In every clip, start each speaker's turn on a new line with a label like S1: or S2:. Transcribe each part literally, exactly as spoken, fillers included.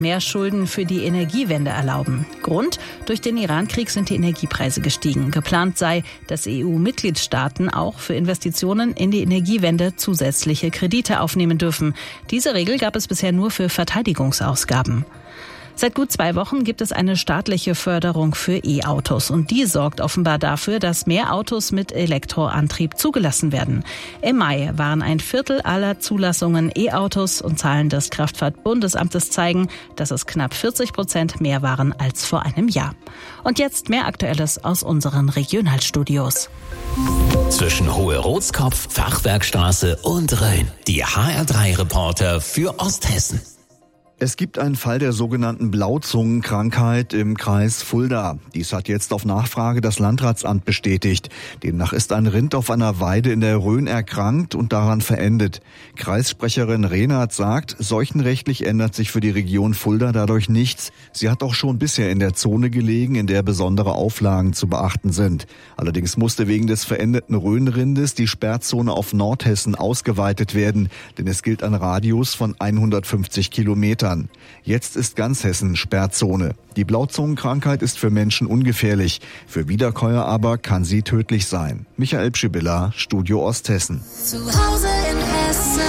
S1: mehr Schulden für die Energiewende erlauben. Grund: durch den Iran-Krieg sind die Energiepreise gestiegen. Geplant sei, dass E U-Mitgliedstaaten auch für Investitionen in die Energiewende zusätzliche Kredite aufnehmen dürfen. Diese Regel gab es bisher nur für Verteidigungsausgaben. Seit gut zwei Wochen gibt es eine staatliche Förderung für E-Autos und die sorgt offenbar dafür, dass mehr Autos mit Elektroantrieb zugelassen werden. Im Mai waren ein Viertel aller Zulassungen E-Autos und Zahlen des Kraftfahrtbundesamtes zeigen, dass es knapp vierzig Prozent mehr waren als vor einem Jahr. Und jetzt mehr Aktuelles aus unseren Regionalstudios.
S2: Zwischen Hohe-Rotskopf, Fachwerkstraße und Rhön. Die H R drei Reporter für Osthessen.
S3: Es gibt einen Fall der sogenannten Blauzungenkrankheit im Kreis Fulda. Dies hat jetzt auf Nachfrage das Landratsamt bestätigt. Demnach ist ein Rind auf einer Weide in der Rhön erkrankt und daran verendet. Kreissprecherin Rehnert sagt, seuchenrechtlich ändert sich für die Region Fulda dadurch nichts. Sie hat auch schon bisher in der Zone gelegen, in der besondere Auflagen zu beachten sind. Allerdings musste wegen des verendeten Rhönrindes die Sperrzone auf Nordhessen ausgeweitet werden, denn es gilt ein Radius von hundertfünfzig Kilometern. Jetzt ist ganz Hessen Sperrzone. Die Blauzungenkrankheit ist für Menschen ungefährlich. Für Wiederkäuer aber kann sie tödlich sein. Michael Pschibilla, Studio Osthessen.
S4: Zu Hause in Hessen.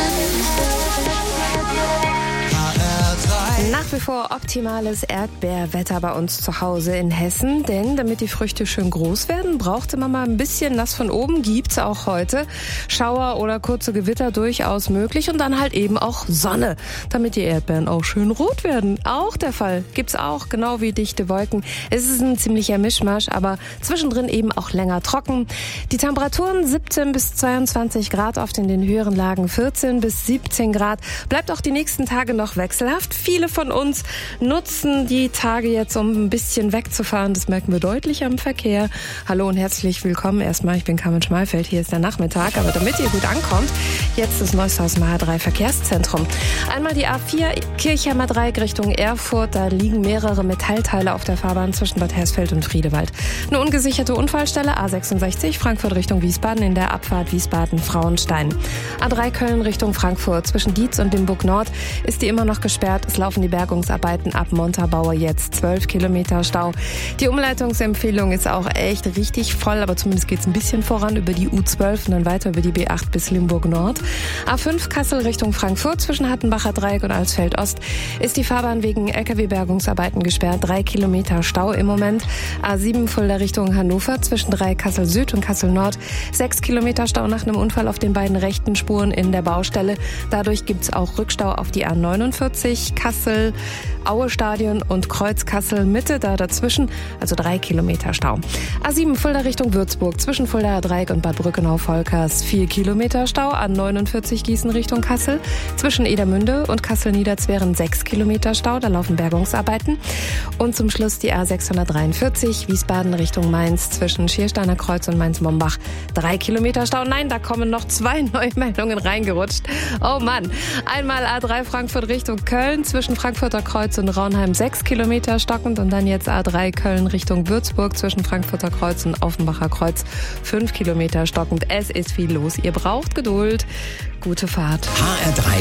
S5: Nach wie vor optimales Erdbeerwetter bei uns zu Hause in Hessen, denn damit die Früchte schön groß werden, braucht immer mal ein bisschen Nass von oben, gibt's auch heute. Schauer oder kurze Gewitter durchaus möglich und dann halt eben auch Sonne, damit die Erdbeeren auch schön rot werden. Auch der Fall gibt's auch, genau wie dichte Wolken. Es ist ein ziemlicher Mischmasch, aber zwischendrin eben auch länger trocken. Die Temperaturen siebzehn bis zweiundzwanzig Grad, oft in den höheren Lagen vierzehn bis siebzehn Grad. Bleibt auch die nächsten Tage noch wechselhaft. Viele von uns nutzen die Tage jetzt, um ein bisschen wegzufahren. Das merken wir deutlich am Verkehr. Hallo und herzlich willkommen erstmal. Ich bin Carmen Schmalfeld. Hier ist der Nachmittag. Aber damit ihr gut ankommt, jetzt das Neueste aus dem H R drei Verkehrszentrum. Einmal die A vier Kirchheimer Dreieck Richtung Erfurt. Da liegen mehrere Metallteile auf der Fahrbahn zwischen Bad Hersfeld und Friedewald. Eine ungesicherte Unfallstelle A sechsundsechzig Frankfurt Richtung Wiesbaden in der Abfahrt Wiesbaden-Frauenstein. A drei Köln Richtung Frankfurt. Zwischen Dietz und Limburg Nord ist die immer noch gesperrt. Es laufen die Bergungsarbeiten ab Montabaur jetzt. zwölf Kilometer Stau. Die Umleitungsempfehlung ist auch echt richtig voll, aber zumindest geht es ein bisschen voran über die U zwölf und dann weiter über die B acht bis Limburg Nord. A fünf Kassel Richtung Frankfurt zwischen Hattenbacher Dreieck und Alsfeld Ost ist die Fahrbahn wegen L K W-Bergungsarbeiten gesperrt. Drei Kilometer Stau im Moment. A sieben Fulda Richtung Hannover zwischen drei Kassel Süd und Kassel Nord. Sechs Kilometer Stau nach einem Unfall auf den beiden rechten Spuren in der Baustelle. Dadurch gibt es auch Rückstau auf die A neunundvierzig Kassel, Aue Stadion und Kreuz Kassel Mitte, da dazwischen, also drei Kilometer Stau. A sieben Fulda Richtung Würzburg zwischen Fuldaer Dreieck und Bad Brückenau-Volkers vier Kilometer Stau. A neunundvierzig Gießen Richtung Kassel zwischen Edermünde und Kassel-Niederzweren sechs Kilometer Stau, da laufen Bergungsarbeiten. Und zum Schluss die A sechshundertdreiundvierzig Wiesbaden Richtung Mainz zwischen Schiersteiner Kreuz und Mainz-Mombach drei Kilometer Stau. Nein, da kommen noch zwei neue Meldungen reingerutscht. Oh Mann. Einmal A drei Frankfurt Richtung Köln zwischen Frankfurter Kreuz und Raunheim sechs Kilometer stockend und dann jetzt A drei Köln Richtung Würzburg zwischen Frankfurter Kreuz und Offenbacher Kreuz fünf Kilometer stockend. Es ist viel los. Ihr braucht Geduld. Gute Fahrt.
S2: H R drei